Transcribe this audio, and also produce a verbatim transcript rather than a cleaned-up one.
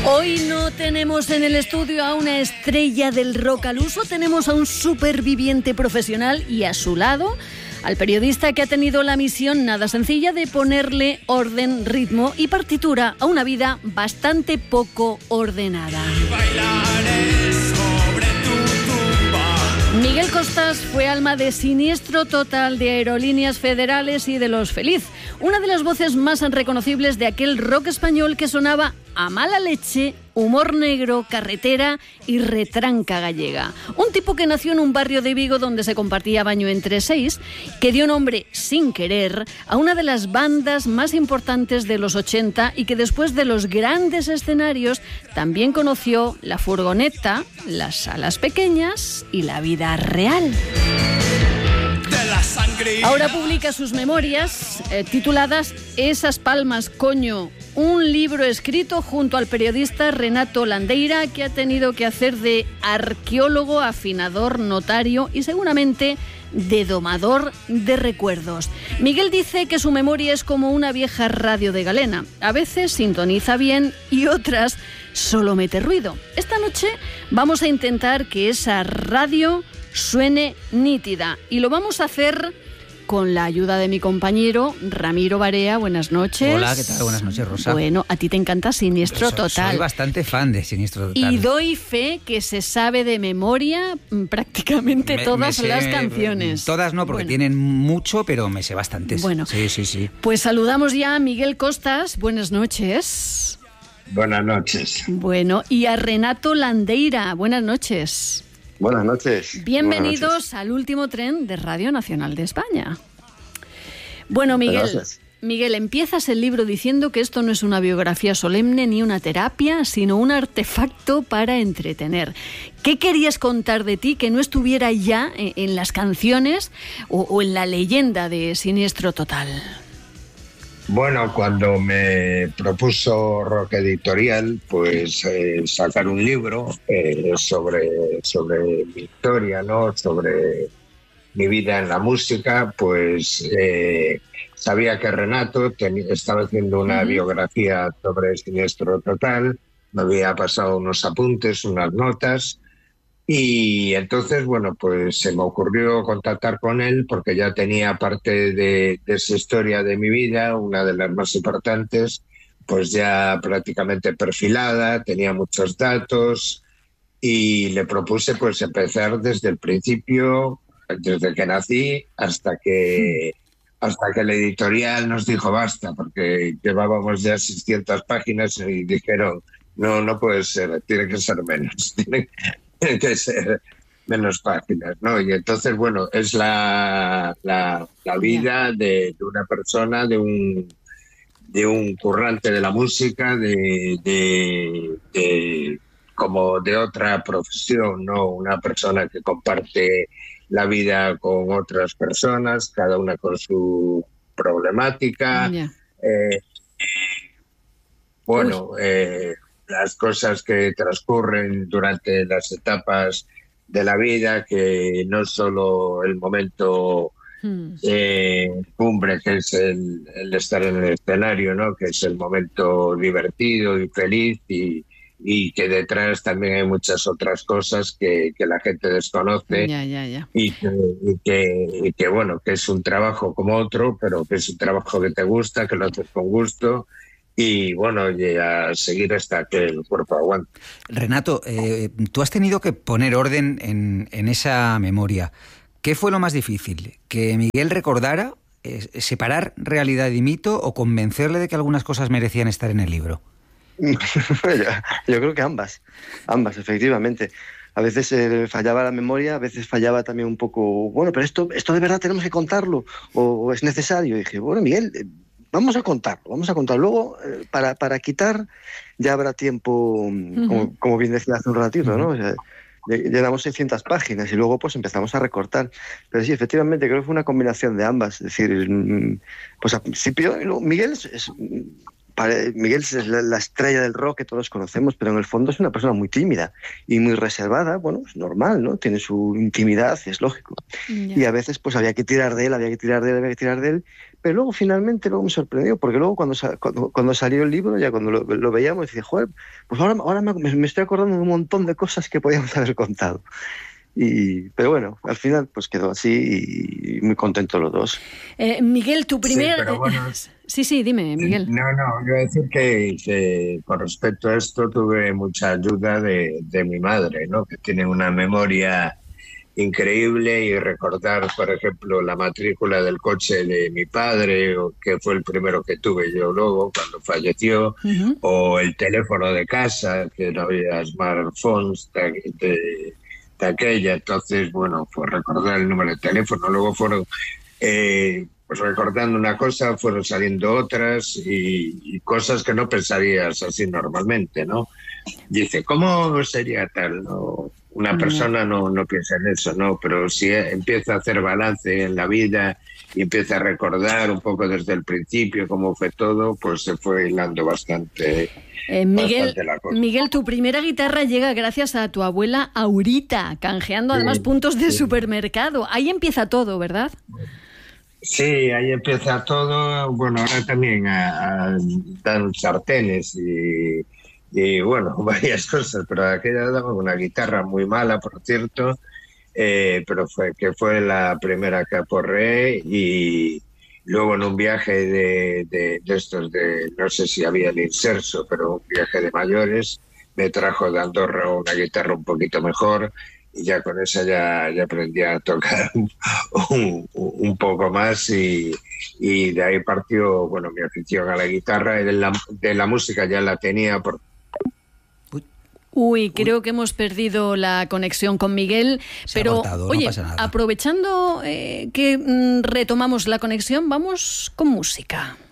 Hoy no tenemos en el estudio a una estrella del rock al uso, tenemos a un superviviente profesional y a su lado al periodista que ha tenido la misión nada sencilla de ponerle orden, ritmo y partitura a una vida bastante poco ordenada. Miguel Costas fue alma de Siniestro Total, de Aerolíneas Federales y de Los Feliz, una de las voces más reconocibles de aquel rock español que sonaba a mala leche, humor negro, carretera y retranca gallega. Un tipo que nació en un barrio de Vigo donde se compartía baño entre seis, que dio nombre sin querer a una de las bandas más importantes de los ochenta y que después de los grandes escenarios también conoció la furgoneta, las salas pequeñas y la vida real. Ahora publica sus memorias eh, tituladas Esas palmas, coño, un libro escrito junto al periodista Renato Landeira, que ha tenido que hacer de arqueólogo, afinador, notario y seguramente de domador de recuerdos. Miguel dice que su memoria es como una vieja radio de galena. A veces sintoniza bien y otras solo mete ruido. Esta noche vamos a intentar que esa radio suene nítida y lo vamos a hacer con la ayuda de mi compañero Ramiro Barea. Buenas noches. Hola, ¿qué tal? Buenas noches, Rosa. Bueno, a ti te encanta Siniestro so, Total. Soy bastante fan de Siniestro Total. Y doy fe que se sabe de memoria prácticamente me, todas me sé, las canciones. Todas no, porque bueno. tienen mucho, pero me sé bastantes. Bueno, sí, sí, sí. Pues saludamos ya a Miguel Costas. Buenas noches. Buenas noches. Bueno, y a Renato Landeira. Buenas noches. Buenas noches. Bienvenidos Buenas noches. al último tren de Radio Nacional de España. Bueno, Miguel, Gracias. Miguel, empiezas el libro diciendo que esto no es una biografía solemne ni una terapia, sino un artefacto para entretener. ¿Qué querías contar de ti que no estuviera ya en las canciones o, o en la leyenda de Siniestro Total? Bueno, cuando me propuso Rock Editorial, pues eh, sacar un libro eh, sobre, sobre mi historia, ¿no? Sobre mi vida en la música, pues eh, sabía que Renato ten, estaba haciendo una uh-huh. biografía sobre Siniestro Total, me había pasado unos apuntes, unas notas, y entonces, bueno, pues se me ocurrió contactar con él porque ya tenía parte de, de esa historia de mi vida, una de las más importantes, pues ya prácticamente perfilada, tenía muchos datos y le propuse pues empezar desde el principio, desde que nací hasta que, hasta que la editorial nos dijo basta, porque llevábamos ya seiscientas páginas y dijeron no, no puede ser, tiene que ser menos, tiene Tiene que ser menos páginas, ¿no? Y entonces, bueno, es la, la, la vida de, de una persona, de un de un currante de la música, de, de, de como de otra profesión, ¿no? Una persona que comparte la vida con otras personas, cada una con su problemática. Yeah. Eh, bueno, eh, las cosas que transcurren durante las etapas de la vida, que no es solo el momento hmm. eh, cumbre, que es el, el estar en el escenario, ¿no? Que es el momento divertido y feliz, y, y que detrás también hay muchas otras cosas que, que la gente desconoce. Ya, ya, ya. Y, que, y, que, y que, bueno, que es un trabajo como otro, pero que es un trabajo que te gusta, que lo haces con gusto. Y bueno, y a seguir hasta que el cuerpo aguante. Renato, eh, tú has tenido que poner orden en, en esa memoria. ¿Qué fue lo más difícil? ¿Que Miguel recordara, eh, separar realidad y mito, o convencerle de que algunas cosas merecían estar en el libro? yo, yo creo que ambas, ambas, efectivamente. A veces eh, fallaba la memoria, a veces fallaba también un poco, bueno, pero esto, esto de verdad tenemos que contarlo, o, o es necesario. Y dije, bueno, Miguel, eh, vamos a contarlo, vamos a contarlo. Luego, eh, para, para quitar, ya habrá tiempo, uh-huh. como, como bien decía hace un ratito, ¿no? O sea, llenamos seiscientas páginas y luego pues empezamos a recortar. Pero sí, efectivamente, creo que fue una combinación de ambas. Es decir, pues al principio, Miguel es, es, Miguel es la, la estrella del rock que todos conocemos, pero en el fondo es una persona muy tímida y muy reservada. Bueno, es normal, ¿no? Tiene su intimidad, es lógico. Yeah. Y a veces pues había que tirar de él, había que tirar de él, había que tirar de él, pero luego finalmente luego me sorprendió, porque luego cuando, cuando, cuando salió el libro, ya cuando lo, lo veíamos, decía, joder, pues ahora, ahora me, me estoy acordando de un montón de cosas que podíamos haber contado. Y, pero bueno, al final pues quedó así y muy contentos los dos. Eh, Miguel, tu primer... Sí, pero bueno, sí, sí, dime, Miguel. No, no, iba a decir que, que con respecto a esto tuve mucha ayuda de, de mi madre, ¿no? Que tiene una memoria increíble, y recordar, por ejemplo, la matrícula del coche de mi padre, o que fue el primero que tuve yo luego cuando falleció, uh-huh. o el teléfono de casa, que no había smartphones de, de, de aquella, entonces, bueno, pues recordar el número de teléfono, luego fueron, eh, pues recordando una cosa, fueron saliendo otras, y, y cosas que no pensarías así normalmente, ¿no? Dice, ¿cómo sería tal? No, una persona no, no piensa en eso, ¿no? Pero si empieza a hacer balance en la vida y empieza a recordar un poco desde el principio cómo fue todo, pues se fue hilando bastante. Eh, Miguel, bastante Miguel, tu primera guitarra llega gracias a tu abuela Aurita, canjeando sí, además puntos de sí. supermercado. Ahí empieza todo, ¿verdad? Sí, ahí empieza todo. Bueno, ahora también a, a, dan sartenes y... y bueno, varias cosas, pero aquella daba una guitarra muy mala, por cierto, eh, pero fue que fue la primera que aporré, y luego en un viaje de, de, de estos, de no sé si había el inserso, pero un viaje de mayores, me trajo de Andorra una guitarra un poquito mejor, y ya con esa ya, ya aprendí a tocar un, un, un poco más, y, y de ahí partió, bueno, mi afición a la guitarra. De la, de la música ya la tenía por Uy, creo Uy. que hemos perdido la conexión con Miguel, Se pero cortado, oye, no pasa nada. aprovechando eh, que mm, retomamos la conexión, vamos con música.